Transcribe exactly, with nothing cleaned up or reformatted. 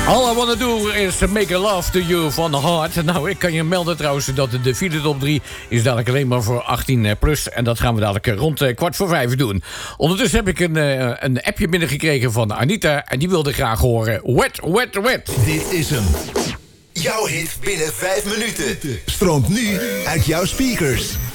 All I wanna do is make a love to you van Heart. Nou, ik kan je melden trouwens dat de file top drie is dadelijk alleen maar voor achttien plus. En dat gaan we dadelijk rond kwart voor vijf doen. Ondertussen heb ik een, een appje binnengekregen van Anita. En die wilde graag horen Wet, Wet, Wet. Dit is hem. Jouw hit binnen vijf minuten. Stroomt nu uit jouw speakers.